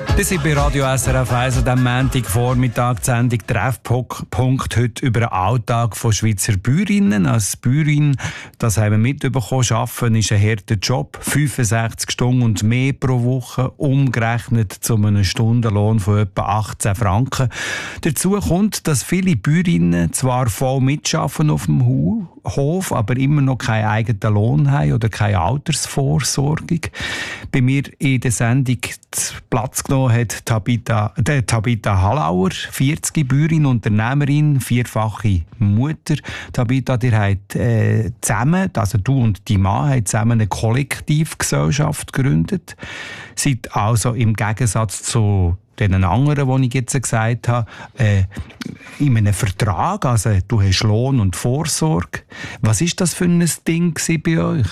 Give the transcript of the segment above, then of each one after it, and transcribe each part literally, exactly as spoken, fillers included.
Wir sind bei Radio S R F eins am Montagvormittag die Sendung Treffpunkt heute über den Alltag von Schweizer Bäuerinnen. Als Bäuerin, das haben wir mitbekommen, arbeiten ist ein harter Job. fünfundsechzig Stunden und mehr pro Woche, umgerechnet zu einem Stundenlohn von etwa achtzehn Franken. Dazu kommt, dass viele Bäuerinnen zwar voll mitarbeiten auf dem Hof, aber immer noch keinen eigenen Lohn haben oder keine Altersvorsorge. Bei mir in der Sendung Platz genommen hat Tabita, äh, Tabita Hallauer, vierzig, Bäuerin, Unternehmerin, vierfache Mutter. Tabita, ihr habt äh, zusammen, also du und dein Mann, habt zusammen eine Kollektivgesellschaft gegründet. Seid also im Gegensatz zu den anderen, die ich jetzt gesagt habe, äh, in einem Vertrag, also du hast Lohn und Vorsorge. Was war das für ein Ding bei euch?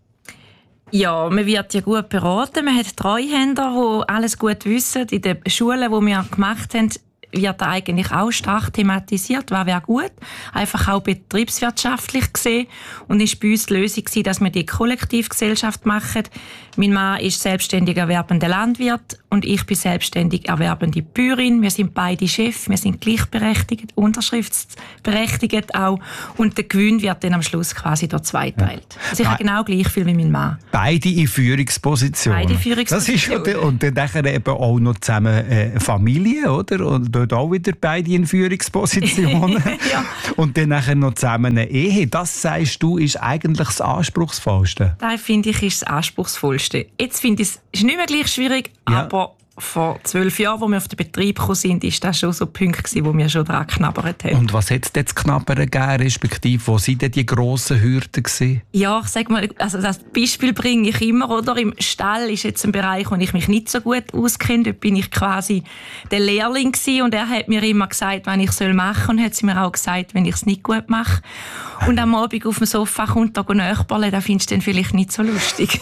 Ja, man wird ja gut beraten. Man hat Treuhänder, die alles gut wissen. In den Schulen, die wir gemacht haben, wird eigentlich auch stark thematisiert. Was wäre gut? Einfach auch betriebswirtschaftlich gesehen. Und ist bei uns die Lösung gewesen, dass wir die Kollektivgesellschaft machen. Mein Mann ist selbstständig erwerbender Landwirt und ich bin selbstständig erwerbende Bäuerin. Wir sind beide Chefs, wir sind gleichberechtigt, unterschriftsberechtigt auch. Und der Gewinn wird dann am Schluss quasi durch zwei geteilt. Also ich habe genau gleich viel wie mein Mann. Beide in Führungspositionen. Beide Führungspositionen. Das ist, und dann nachher eben auch noch zusammen äh, Familie, oder? Und dort auch wieder beide in Führungspositionen. Ja. Und dann nachher noch zusammen eine Ehe. Das, sagst du, ist eigentlich das Anspruchsvollste. Das finde ich ist das Anspruchsvollste. Jetzt finde ich, es ist nicht mehr gleich schwierig, ja. Aber vor zwölf Jahren, als wir auf den Betrieb gekommen sind, war das schon so ein Punkt, wo wir schon daran geknabbert haben. Und was hat es jetzt knabbern gegeben, respektive wo waren denn die grossen Hürden gewesen? Ja, ich sage mal, also das Beispiel bringe ich immer, oder? Im Stall ist jetzt ein Bereich, wo ich mich nicht so gut auskenne. Dort bin ich quasi der Lehrling gewesen und er hat mir immer gesagt, was ich machen soll, und hat mir auch gesagt, wenn ich es nicht gut mache. Und am Abend auf dem Sofa kommt da Nachbarn, das findest du dann vielleicht nicht so lustig.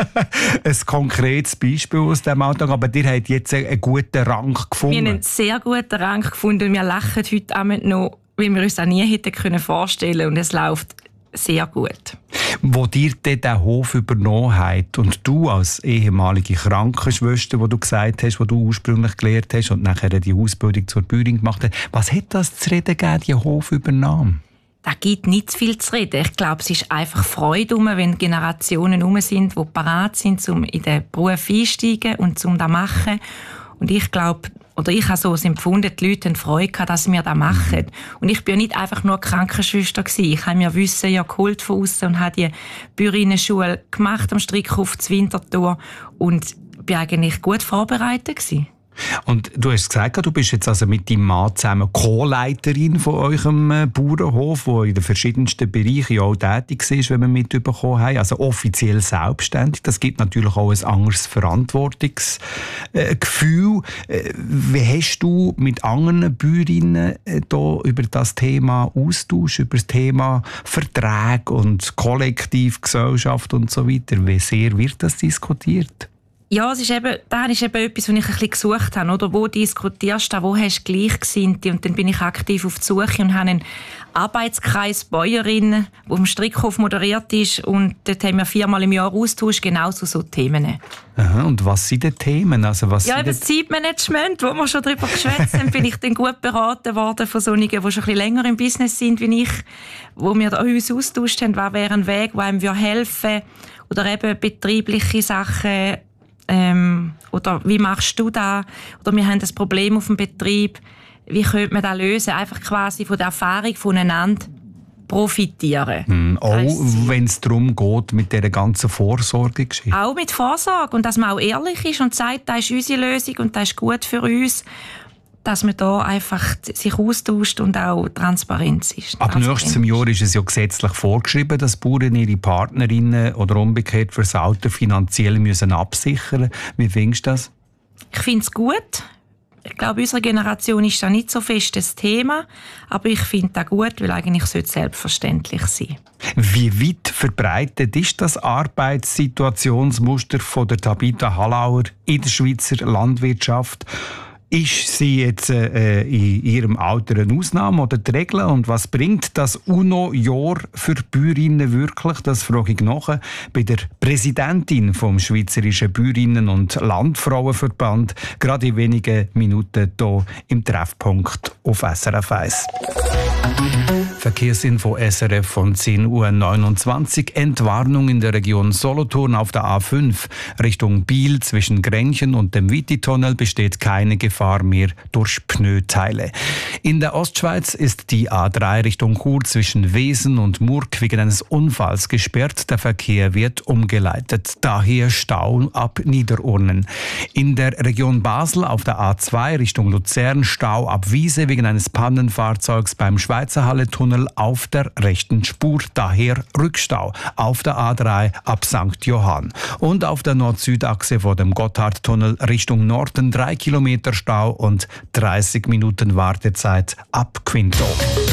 Ein konkretes Beispiel aus diesem Alltag, aber dir hat jetzt einen guten Rang gefunden. Wir haben einen sehr guten Rang gefunden und wir lachen heute Abend noch, weil wir uns das nie hätten vorstellen können, und es läuft sehr gut. Wo dir den Hof übernommen hat und du als ehemalige Krankenschwester, wo du gesagt hast, wo du ursprünglich gelernt hast und nachher die Ausbildung zur Bäuerin gemacht hast, was hat das zu reden gegeben, die Hofübernahme? Da gibt nicht zu viel zu reden. Ich glaube, es ist einfach Freude, wenn Generationen herum sind, die bereit sind, um in den Beruf einzusteigen und um das zu machen. Und ich glaube, oder ich habe so empfunden, die Leute haben Freude gehabt, dass wir das machen. Und ich bin ja nicht einfach nur Krankenschwester gewesen. Ich habe mir Wissen ja geholt von aussen und habe die Bäuerinnenschule gemacht am Strickhof zu Winterthur und bin eigentlich gut vorbereitet gewesen. Und du hast gesagt, du bist jetzt also mit deinem Mann zusammen Co-Leiterin von eurem Bauernhof, der in den verschiedensten Bereichen auch tätig ist, wenn wir mitbekommen haben. Also offiziell selbstständig. Das gibt natürlich auch ein anderes Verantwortungsgefühl. Wie hast du mit anderen Bäuerinnen hier über das Thema Austausch, über das Thema Verträge und Kollektivgesellschaft und so weiter? Wie sehr wird das diskutiert? Ja, es ist eben, das ist eben etwas, was ich ein bisschen gesucht habe. Oder? Wo diskutierst du, wo hast du Gleichgesinnte? Und dann bin ich aktiv auf die Suche und habe einen Arbeitskreis Bäuerinnen, der vom Strickhof moderiert ist. Und dort haben wir viermal im Jahr Austausch, genau zu so Themen. Aha, und was sind die Themen? Also was ja, das Zeitmanagement, wo wir schon darüber geschwätzt haben, bin ich dann gut beraten worden von solchen, die schon ein bisschen länger im Business sind wie ich, wo wir uns austauscht haben, was wäre ein Weg, der einem helfen würde. Oder eben betriebliche Sachen. Ähm, oder wie machst du das? Oder wir haben das Problem auf dem Betrieb. Wie könnte man das lösen? Einfach quasi von der Erfahrung voneinander profitieren. Mm, auch wenn es darum geht, mit dieser ganzen Vorsorgegeschichte. Auch mit Vorsorge. Und dass man auch ehrlich ist und sagt, das ist unsere Lösung und das ist gut für uns. Dass man da einfach sich austauscht und auch Transparenz ist. Ab nächstem Jahr ist es ja gesetzlich vorgeschrieben, dass Bauern ihre Partnerinnen oder umgekehrt fürs Alter finanziell müssen absichern müssen. Wie findest du das? Ich finde es gut. Ich glaube, unsere Generation ist da nicht so fest das Thema. Aber ich finde das gut, weil eigentlich sollte es selbstverständlich sein. Wie weit verbreitet ist das Arbeitssituationsmuster von der Tabita Hallauer in der Schweizer Landwirtschaft? Ist sie jetzt äh, in ihrem Alter eine Ausnahme oder die Regel? Und was bringt das UNO-Jahr für Bäuerinnen wirklich? Das frage ich nachher bei der Präsidentin vom Schweizerischen Bäuerinnen- und Landfrauenverband, gerade in wenigen Minuten hier im Treffpunkt auf S R F eins. Verkehrsinfo S R F von zehn Uhr neunundzwanzig. Entwarnung in der Region Solothurn auf der A fünf. Richtung Biel zwischen Grenchen und dem Witti-Tunnel besteht keine Gefahr mehr durch Pneuteile. In der Ostschweiz ist die A drei Richtung Chur zwischen Wesen und Murg wegen eines Unfalls gesperrt. Der Verkehr wird umgeleitet. Daher Stau ab Niederurnen. In der Region Basel auf der A zwei Richtung Luzern Stau ab Wiese wegen eines Pannenfahrzeugs beim Schweizerhalle-Tunnel auf der rechten Spur, daher Rückstau auf der A drei ab Sankt Johann. Und auf der Nord-Süd-Achse vor dem Gotthardtunnel Richtung Norden drei Kilometer Stau und dreißig Minuten Wartezeit ab Quinto.